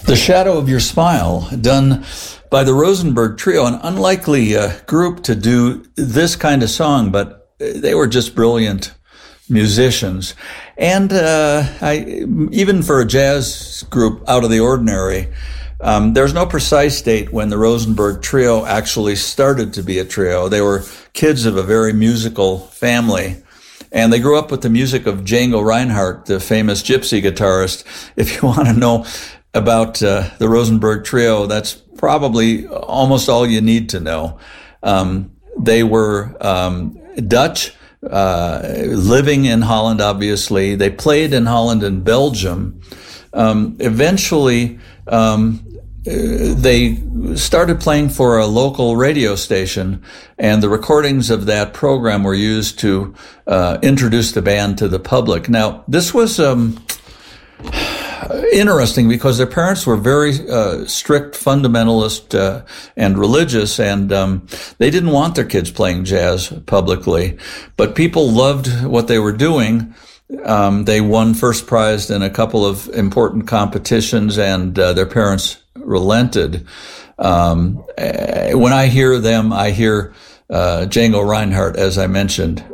The Shadow of Your Smile, done by the Rosenberg Trio, an unlikely group to do this kind of song, but they were just brilliant musicians. And even for a jazz group out of the ordinary, there's no precise date when the Rosenberg Trio actually started to be a trio. They were kids of a very musical family. And they grew up with the music of Django Reinhardt, the famous gypsy guitarist. If you want to know about the Rosenberg Trio, that's probably almost all you need to know. They were Dutch, living in Holland, obviously. They played in Holland and Belgium. Eventually, they started playing for a local radio station, and the recordings of that program were used to introduce the band to the public. Now, this was interesting because their parents were very strict fundamentalist and religious, and they didn't want their kids playing jazz publicly, but people loved what they were doing. They won first prize in a couple of important competitions, and their parents relented. When I hear them, I hear Django Reinhardt, as I mentioned.